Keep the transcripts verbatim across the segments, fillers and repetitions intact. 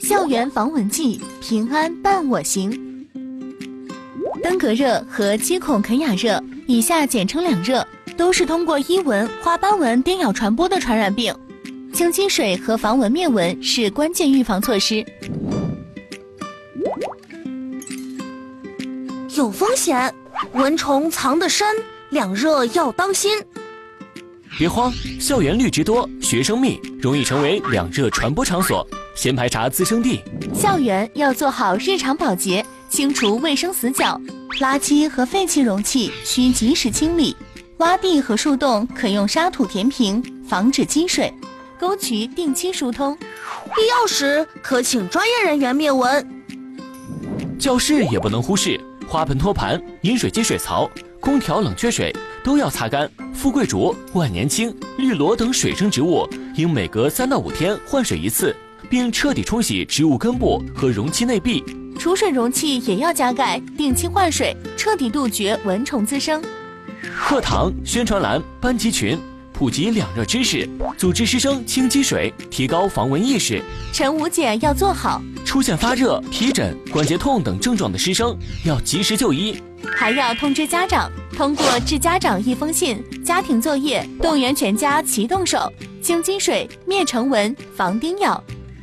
校园防蚊剂，平安伴我行。登革热和鸡孔肯雅热，以下简称两热，都是通过伊蚊、花斑蚊叮咬传播的传染病。清积水和防蚊灭蚊是关键预防措施。 有风险，蚊虫藏得深，两热要当心。 别慌，校园绿植多，学生密，容易成为两热传播场所，先排查滋生地。 校园要做好日常保洁，清除卫生死角，垃圾和废弃容器需及时清理，洼地和树洞可用沙土填平，防止积水，沟渠定期疏通， 必要时可请专业人员灭蚊。 教室也不能忽视，花盆托盘、饮水机水槽、空调冷却水都要擦干。富贵竹、万年青、绿萝等水生植物应每隔三到五天换水一次，并彻底冲洗植物根部和容器内壁。 储水容器也要加盖，定期换水，彻底杜绝蚊虫滋生。 课堂、宣传栏、班级群普及两热知识，组织师生清积水，提高防蚊意识。 晨午检要做好， 出现发热、皮疹、关节痛等症状的师生要及时就医， 还要通知家长，通过致家长一封信、家庭作业，动员全家齐动手，清积水、灭尘蚊、防叮咬。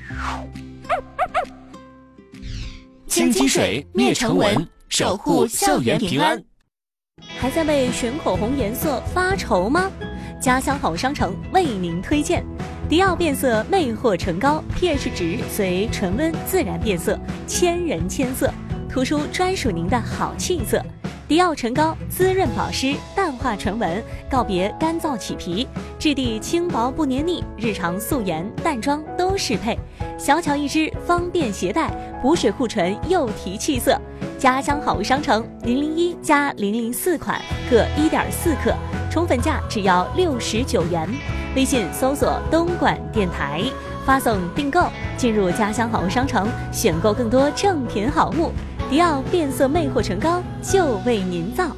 清积水、灭尘蚊，守护校园平安。 还在为选口红颜色发愁吗？家乡好商城为您推荐迪奥变色魅惑唇膏 ，pH 值随唇温自然变色，千人千色，突出专属您的好气色。迪奥唇膏滋润保湿，淡化唇纹，告别干燥起皮，质地轻薄不黏腻，日常素颜淡妆都适配。小巧一支，方便携带，补水护唇又提气色。家乡好商城零零一加零零四款各 一点四克，宠粉价只要六十九元。微信搜索东莞电台，发送订购，进入家乡好商城，选购更多正品好物。迪奥变色魅惑唇膏就为您造。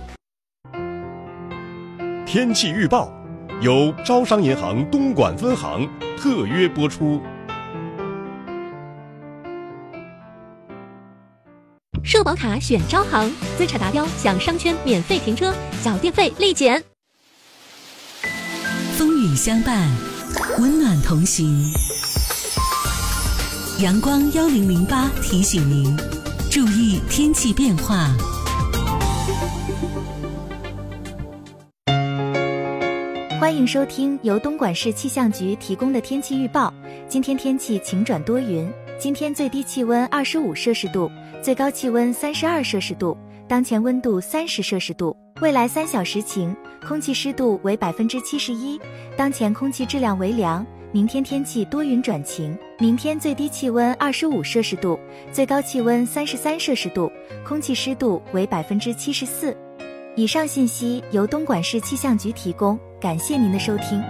天气预报由招商银行东莞分行特约播出。 社保卡选招行，资产达标享商圈免费停车，缴电费立减。 风雨相伴，温暖同行。阳光幺零零八提醒您，注意天气变化。 欢迎收听由东莞市气象局提供的天气预报。今天天气晴转多云，今天最低气温二十五摄氏度，最高气温三十二摄氏度，当前温度三十摄氏度。未来三小时晴，空气湿度为百分之七十一，当前空气质量为良。明天天气多云转晴，明天最低气温二十五摄氏度，最高气温三十三摄氏度，空气湿度为百分之七十四。以上信息由东莞市气象局提供，感谢您的收听。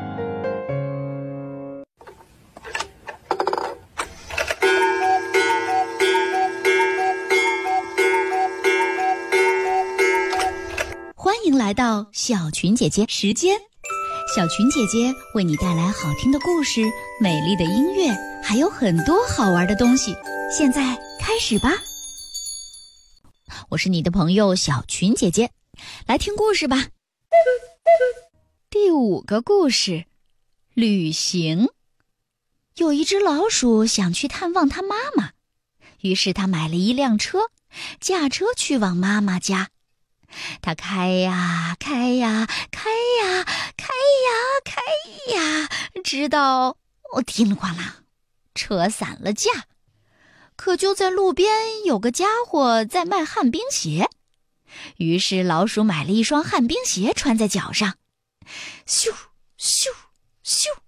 欢迎来到小群姐姐时间，小群姐姐为你带来好听的故事、美丽的音乐，还有很多好玩的东西。现在开始吧。我是你的朋友小群姐姐，来听故事吧。第五个故事，旅行。有一只老鼠想去探望它妈妈，于是它买了一辆车，驾车去往妈妈家。他开呀开呀开呀开呀开呀，直到我叮了咣啷，车散了架。可就在路边有个家伙在卖旱冰鞋，于是老鼠买了一双旱冰鞋穿在脚上，咻咻咻，